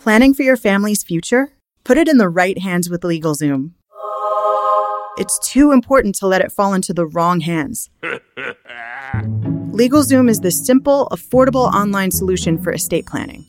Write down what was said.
Planning for your family's future? Put it in the right hands with LegalZoom. It's too important to let it fall into the wrong hands. LegalZoom is the simple, affordable online solution for estate planning.